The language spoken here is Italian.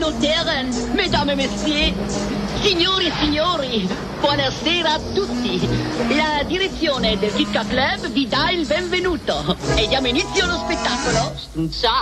nos terrains, mesdames et messieurs, signori e signori, buonasera a tutti. La direzione del Kit Kat Club vi dà il benvenuto e diamo inizio allo spettacolo.